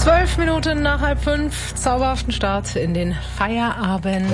12 Minuten nach 4:30, zauberhaften Start in den Feierabend.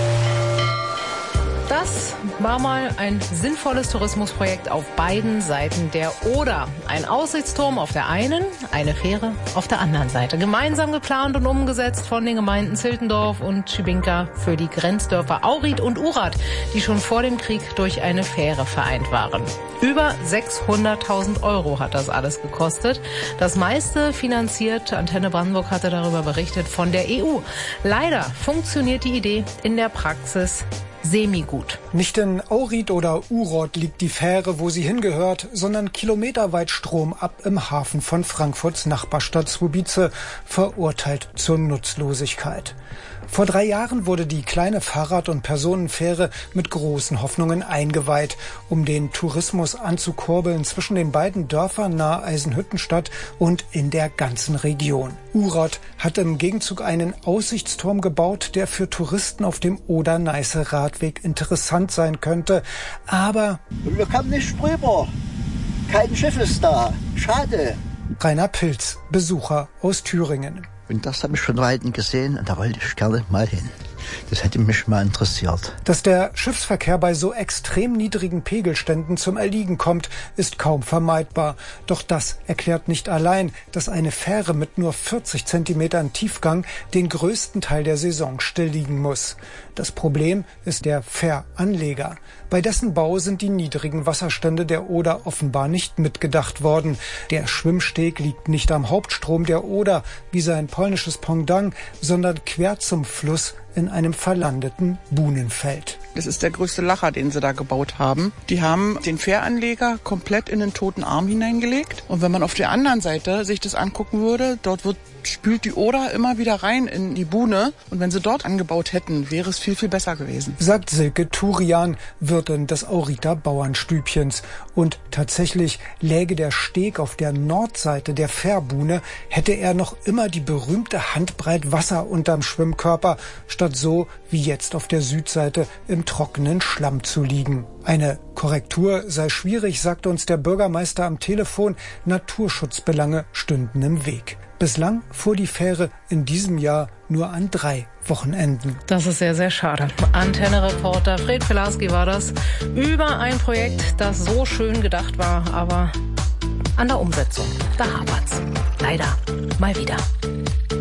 Das war mal ein sinnvolles Tourismusprojekt auf beiden Seiten der Oder. Ein Aussichtsturm auf der einen, eine Fähre auf der anderen Seite. Gemeinsam geplant und umgesetzt von den Gemeinden Ziltendorf und Schibinka für die Grenzdörfer Aurit und Urat, die schon vor dem Krieg durch eine Fähre vereint waren. Über 600.000 € hat das alles gekostet. Das meiste finanziert, Antenne Brandenburg hatte darüber berichtet, von der EU. Leider funktioniert die Idee in der Praxis semi-gut. Nicht in Aurit oder Urat liegt die Fähre, wo sie hingehört, sondern kilometerweit stromab im Hafen von Frankfurts Nachbarstadt Słubice, verurteilt zur Nutzlosigkeit. Vor 3 Jahren wurde die kleine Fahrrad- und Personenfähre mit großen Hoffnungen eingeweiht, um den Tourismus anzukurbeln zwischen den beiden Dörfern nahe Eisenhüttenstadt und in der ganzen Region. Urat hat im Gegenzug einen Aussichtsturm gebaut, der für Touristen auf dem Oder-Neiße-Radweg interessant sein könnte. Aber wir kamen nicht rüber. Kein Schiff ist da. Schade. Rainer Pilz, Besucher aus Thüringen. Und das habe ich von Weitem gesehen und da wollte ich gerne mal hin. Das hätte mich mal interessiert. Dass der Schiffsverkehr bei so extrem niedrigen Pegelständen zum Erliegen kommt, ist kaum vermeidbar. Doch das erklärt nicht allein, dass eine Fähre mit nur 40 Zentimetern Tiefgang den größten Teil der Saison stillliegen muss. Das Problem ist der Fähranleger. Bei dessen Bau sind die niedrigen Wasserstände der Oder offenbar nicht mitgedacht worden. Der Schwimmsteg liegt nicht am Hauptstrom der Oder, wie sein polnisches Pendant, sondern quer zum Fluss in einem verlandeten Buhnenfeld. Das ist der größte Lacher, den sie da gebaut haben. Die haben den Fähranleger komplett in den toten Arm hineingelegt. Und wenn man auf der anderen Seite sich das angucken würde, spült die Oder immer wieder rein in die Buhne. Und wenn sie dort angebaut hätten, wäre es viel, viel besser gewesen. Sagt Silke Turian, Wirtin des Auriter Bauernstübchens. Und tatsächlich läge der Steg auf der Nordseite der Fährbuhne, hätte er noch immer die berühmte Handbreit Wasser unterm Schwimmkörper, statt so wie jetzt auf der Südseite im trockenen Schlamm zu liegen. Eine Korrektur sei schwierig, sagte uns der Bürgermeister am Telefon. Naturschutzbelange stünden im Weg. Bislang fuhr die Fähre in diesem Jahr nur an 3 Wochenenden. Das ist sehr, sehr schade. Antenne-Reporter Fred Filarski war das über ein Projekt, das so schön gedacht war, aber an der Umsetzung, da hapert's. Leider mal wieder.